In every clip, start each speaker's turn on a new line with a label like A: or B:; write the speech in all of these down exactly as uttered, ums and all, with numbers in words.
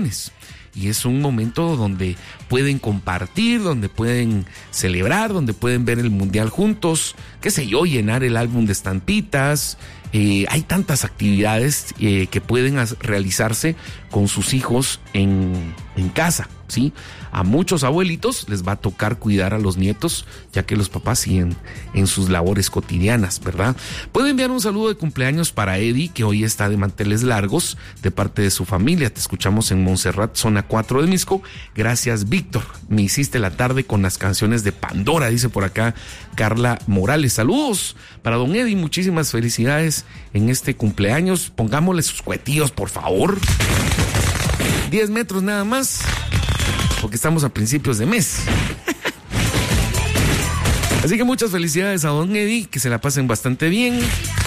A: vacaciones. Y es un momento donde pueden compartir, donde pueden celebrar, donde pueden ver el mundial juntos, qué sé yo, llenar el álbum de estampitas. Eh, hay tantas actividades eh, que pueden as- realizarse con sus hijos en, en casa, ¿sí? A muchos abuelitos les va a tocar cuidar a los nietos, ya que los papás siguen en sus labores cotidianas, ¿verdad? Puede enviar un saludo de cumpleaños para Eddie, que hoy está de manteles largos, de parte de su familia. Te escuchamos en Montserrat, zona cuatro de Misco. Gracias, Víctor. Me hiciste la tarde con las canciones de Pandora, dice por acá Carla Morales. Saludos para don Eddie, muchísimas felicidades en este cumpleaños. Pongámosle sus cuetillos, por favor. diez metros nada más, porque estamos a principios de mes. Así que muchas felicidades a don Eddie, que se la pasen bastante bien.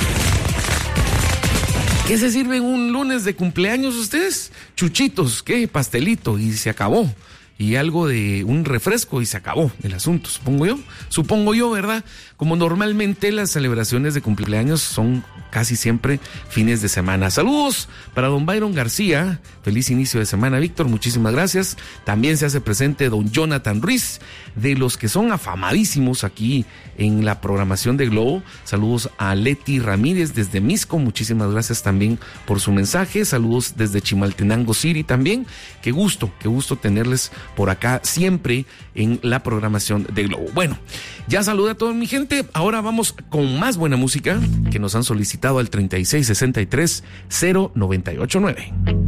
A: ¿Qué se sirven un lunes de cumpleaños ustedes? Chuchitos, ¿qué? Pastelito, y se acabó. Y algo de un refresco y se acabó el asunto, supongo yo. Supongo yo, ¿verdad? Como normalmente las celebraciones de cumpleaños son casi siempre fines de semana. Saludos para don Byron García. Feliz inicio de semana, Víctor. Muchísimas gracias. También se hace presente don Jonathan Ruiz, de los que son afamadísimos aquí en la programación de Globo. Saludos a Leti Ramírez desde Misco. Muchísimas gracias también por su mensaje. Saludos desde Chimaltenango City también. Qué gusto, qué gusto tenerles por acá siempre en la programación de Globo. Bueno, ya saludé a toda mi gente. Ahora vamos con más buena música que nos han solicitado al treinta y seis sesenta y tres cero noventa y ocho nueve.